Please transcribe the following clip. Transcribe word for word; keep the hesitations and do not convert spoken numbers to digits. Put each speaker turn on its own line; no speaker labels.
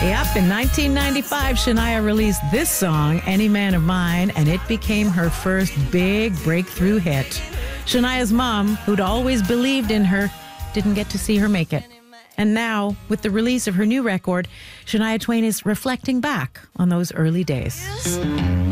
Yep, in nineteen ninety-five, Shania released this song, Any Man of Mine, and it became her first big breakthrough hit. Shania's mom, who'd always believed in her, didn't get to see her make it. And now, with the release of her new record, Shania Twain is reflecting back on those early days.